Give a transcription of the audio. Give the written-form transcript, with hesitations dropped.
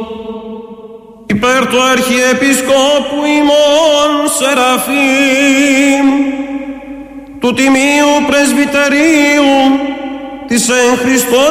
υπέρ του Αρχιεπισκόπου ημών Σεραφείμ, του Τιμίου Πρεσβυτερίου της εν Χριστώ